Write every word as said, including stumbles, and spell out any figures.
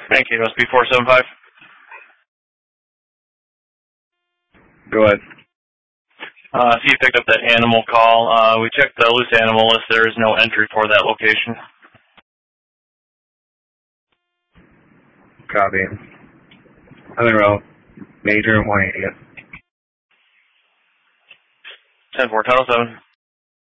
Thank you. Must be four seven five. Go ahead. Uh, see you picked up that animal call. Uh, we checked the loose animal list. There is no entry for that location. Copy. Other row. Major one eighty. ten four, Tunnel seven.